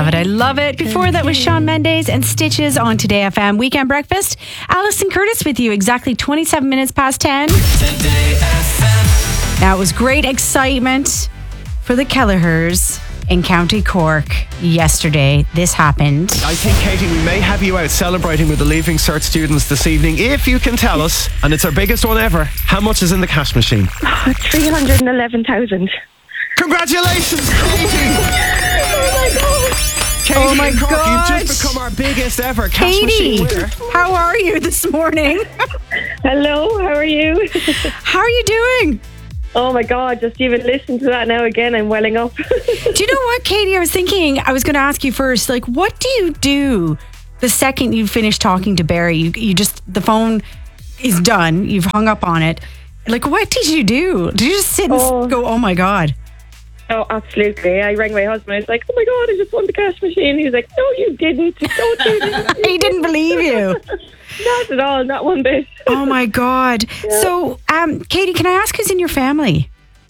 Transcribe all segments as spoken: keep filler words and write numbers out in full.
love it. I love it. Before that was Shawn Mendes and Stitches on Today F M. Weekend Breakfast. Alison Curtis with you exactly twenty-seven minutes past ten. Today F M. Now, it was great excitement for the Kelleher's in County Cork yesterday. This happened. I think, Katie, we may have you out celebrating with the Leaving Cert students this evening. If you can tell us, and it's our biggest one ever, how much is in the cash machine? Oh, three hundred eleven thousand. Congratulations, Katie! Oh my God. Katie Oh my in Cork, God. you've just become our biggest ever cash Katie, machine winner. how are you this morning? Hello, how are you? How are you doing? Oh my God, just even listen to that now again, I'm welling up. Do you know what, Katie? I was thinking, I was going to ask you first, like, what do you do the second you finish talking to Barry? You, you just, the phone is done, you've hung up on it. Like, what did you do? Did you just sit and Oh. go, oh my God? Oh, absolutely. I rang my husband. I was like, oh my God, I just won the cash machine. He was like, no, you didn't. Don't do this. He didn't believe you. Not at all, not one bit. Oh my God. Yeah. So, um, Katie, can I ask who's in your family?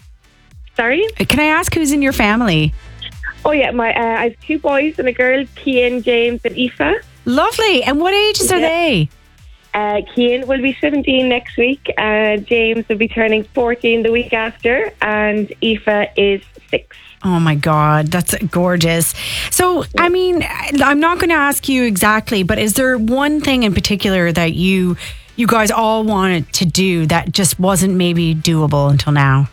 Sorry? Can I ask who's in your family? Oh yeah, my uh, I have two boys and a girl, Cian, James and Aoife. Lovely. And what ages are Yeah. they? Uh, Cian will be seventeen next week. Uh, James will be turning fourteen the week after. And Aoife is six. Oh my God, that's gorgeous. So, I mean, I'm not going to ask you exactly, but is there one thing in particular that you you guys all wanted to do that just wasn't maybe doable until now?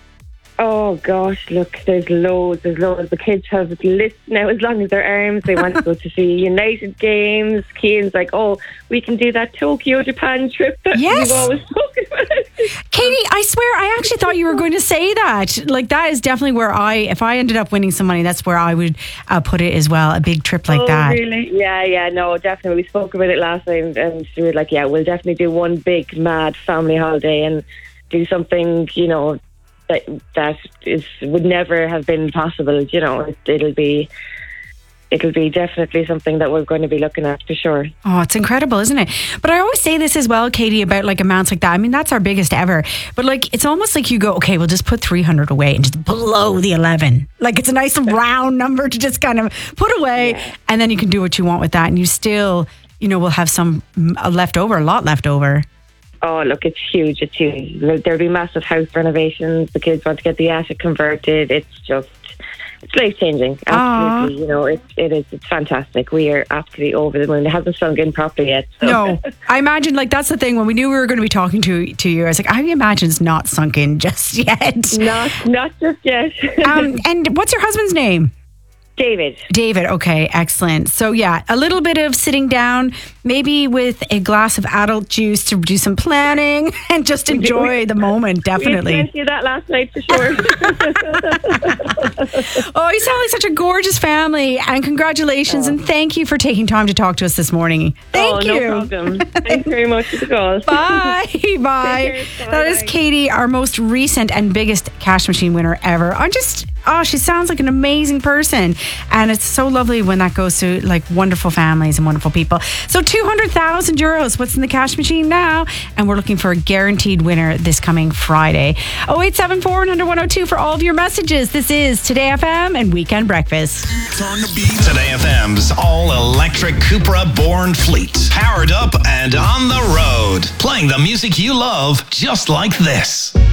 Oh gosh, look, there's loads, there's loads. The kids have a list now as long as their arms. They want to go to see United games. Cian's like, oh, we can do that Tokyo, Japan trip that Yes. we've always spoken about. Katie, I swear, I actually thought you were going to say that. Like, that is definitely where I, if I ended up winning some money, that's where I would uh, put it as well. A big trip like oh, that. really? Yeah, yeah, no, definitely. We spoke about it last time and we were like, yeah, we'll definitely do one big, mad family holiday and do something, you know, that that is would never have been possible. You know, it, it'll be it'll be definitely something that we're going to be looking at for sure. Oh, it's incredible, isn't it? But I always say this as well, Katie, about like amounts like that. I mean, that's our biggest ever. But like, it's almost like you go, okay, we'll just put three hundred away and just blow the eleven. Like, it's a nice round number to just kind of put away, Yeah. and then you can do what you want with that, and you still, you know, will have some mm, left over, a lot left over. Oh, look, it's huge. It's huge. There- There'll be massive house renovations. The kids want to get the attic converted. It's just, it's life changing. Absolutely. You know, it, it is. It's fantastic. We are absolutely over the moon. It hasn't sunk in properly yet. So. No, I imagine like that's the thing. When we knew we were going to be talking to to you, I was like, I imagine it's not sunk in just yet. Not, not just yet. Um, and what's your husband's name? David. David. Okay, excellent. So yeah, a little bit of sitting down, maybe with a glass of adult juice to do some planning and just enjoy the moment. We had Definitely. plenty of that last night for sure. Oh, you sound like such a gorgeous family, and congratulations, and thank you for taking time to talk to us this morning. Thank oh, you. No problem. Thanks very much for the call. Bye. Bye. Take care. That is Bye. Katie, our most recent and biggest cash machine winner ever. I'm just, oh, she sounds like an amazing person. And it's so lovely when that goes to like wonderful families and wonderful people. So two hundred thousand euros. What's in the cash machine now? And we're looking for a guaranteed winner this coming Friday. oh eight seven four, one hundred, one oh two for all of your messages. This is Today F M and Weekend Breakfast. Today F M's all-electric Cupra Born Fleet. Powered up and on the road. Playing the music you love just like this.